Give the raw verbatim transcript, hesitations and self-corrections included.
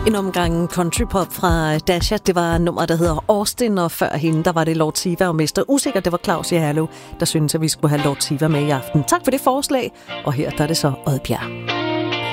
En omgang countrypop fra Dasha. Det var nummer, der hedder Austin, og før hende, der var det Lord Siva og Mister Usikker. Det var Claus Jerlo, der syntes, at vi skulle have Lord Siva med i aften. Tak for det forslag, og her der er det så Oddbjerg.